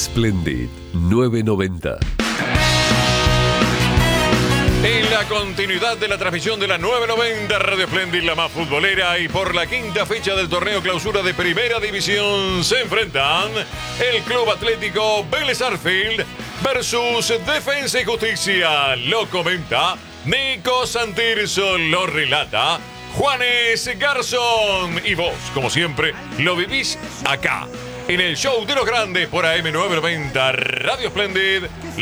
Splendid 990. En la continuidad de la transmisión de la 990 Radio Splendid, la más futbolera, y por la quinta fecha del torneo clausura de Primera División, se enfrentan el Club Atlético Vélez Sarsfield versus Defensa y Justicia. Lo comenta Nico Santirso, lo relata Juanes Garzón. Y vos, como siempre, lo vivís acá, en el show de los grandes por AM990 Radio Splendid,